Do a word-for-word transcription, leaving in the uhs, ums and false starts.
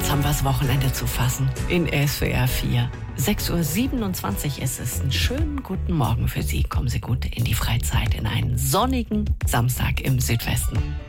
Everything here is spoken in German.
Jetzt haben wir das Wochenende zu fassen in S W R vier. sechs Uhr siebenundzwanzig ist es. Einen schönen guten Morgen für Sie. Kommen Sie gut in die Freizeit, in einen sonnigen Samstag im Südwesten.